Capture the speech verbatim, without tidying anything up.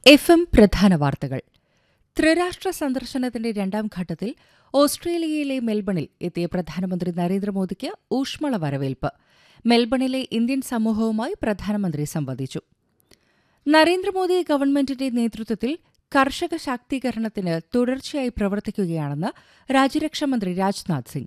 F M പ്രധാന വാർത്തകൾ. ത്രിരാഷ്ട്ര സന്ദർശനത്തിന്റെ രണ്ടാം ഘട്ടത്തിൽ ഓസ്ട്രേലിയയിലെ മെൽബണിൽ എത്തിയ പ്രധാനമന്ത്രി നരേന്ദ്രമോദിക്ക് ഊഷ്മള വരവേൽപ്പ്. മെൽബണിലെ ഇന്ത്യൻ സമൂഹവുമായി പ്രധാനമന്ത്രി സംവദിച്ചു. നരേന്ദ്രമോദി ഗവൺമെന്റിന്റെ നേതൃത്വത്തിൽ കർഷക ശാക്തീകരണത്തിന് തുടർച്ചയായി പ്രവർത്തിക്കുകയാണെന്ന് രാജ്യരക്ഷാമന്ത്രി രാജ്നാഥ് സിംഗ്.